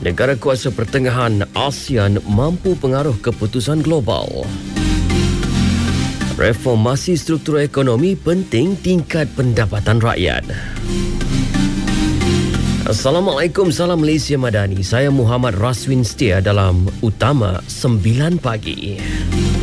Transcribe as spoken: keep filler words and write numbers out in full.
Negara kuasa pertengahan ASEAN mampu pengaruh keputusan global. Reformasi struktur ekonomi penting tingkat pendapatan rakyat. Assalamualaikum, salam Malaysia Madani. Saya Muhammad Raswin Setia dalam Utama sembilan pagi.